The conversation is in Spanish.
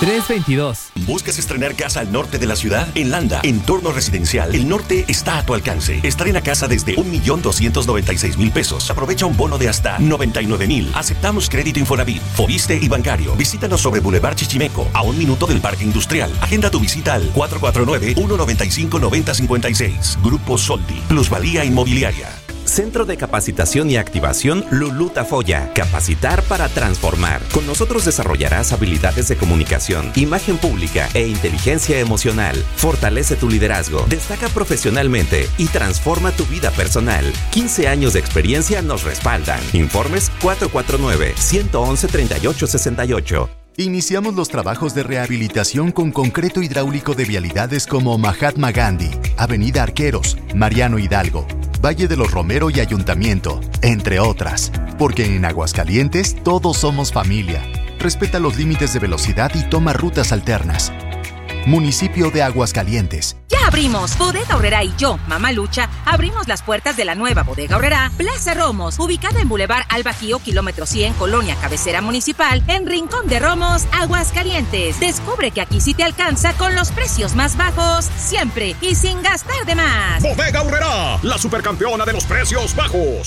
322. ¿Buscas estrenar casa al norte de la ciudad? En Landa, Entorno Residencial, el norte está a tu alcance. Estrena casa desde 1,296,000 pesos. Aprovecha un bono de hasta 99,000. Aceptamos crédito Infonavit, Fobiste y bancario. Visítanos sobre Boulevard Chichimeco, a 1 minuto del Parque Industrial. Agenda tu visita al 449-195-9056. Grupo Soldi, Plusvalía Inmobiliaria. Centro de Capacitación y Activación Lulú Tafoya. Capacitar para transformar. Con nosotros desarrollarás habilidades de comunicación, imagen pública e inteligencia emocional. Fortalece tu liderazgo, destaca profesionalmente y transforma tu vida personal. 15 años de experiencia nos respaldan. Informes 449-111-3868. Iniciamos los trabajos de rehabilitación con concreto hidráulico de vialidades como Mahatma Gandhi, Avenida Arqueros, Mariano Hidalgo, Valle de los Romero y Ayuntamiento, entre otras. Porque en Aguascalientes todos somos familia. Respeta los límites de velocidad y toma rutas alternas. Municipio de Aguascalientes. ¡Ya abrimos! Bodega Aurrerá y yo, Mamá Lucha, abrimos las puertas de la nueva Bodega Aurrerá, Plaza Romos, ubicada en Boulevard Al Bajío, kilómetro 100, Colonia Cabecera Municipal, en Rincón de Romos, Aguascalientes. Descubre que aquí sí te alcanza con los precios más bajos, siempre y sin gastar de más. Bodega Aurrerá, la supercampeona de los precios bajos.